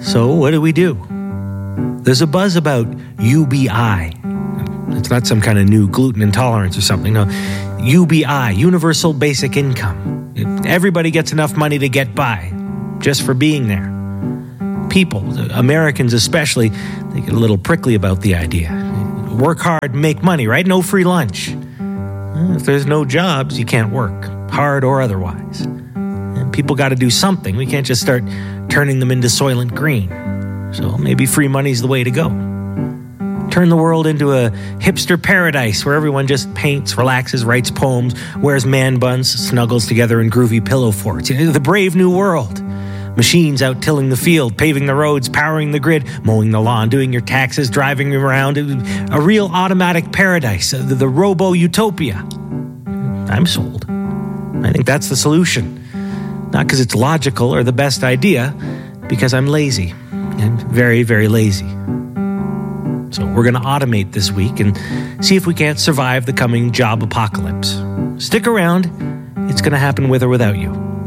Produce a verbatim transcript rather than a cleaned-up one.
So what do we do? There's a buzz about U B I. It's not some kind of new gluten intolerance or something. No, U B I, Universal Basic Income. Everybody gets enough money to get by, just for being there. People, Americans especially, they get a little prickly about the idea. Work hard, make money, right? No free lunch. If there's no jobs, you can't work, hard or otherwise. And people got to do something. We can't just start turning them into Soylent Green. So maybe free money's the way to go. Turn the world into a hipster paradise where everyone just paints, relaxes, writes poems, wears man buns, snuggles together in groovy pillow forts. The brave new world. Machines out tilling the field, paving the roads, powering the grid, mowing the lawn, doing your taxes, driving around. A real automatic paradise, the, the robo-utopia. I'm sold. I think that's the solution. Not because it's logical or the best idea, because I'm lazy. And very, very lazy. So we're going to automate this week and see if we can't survive the coming job apocalypse. Stick around. It's going to happen with or without you.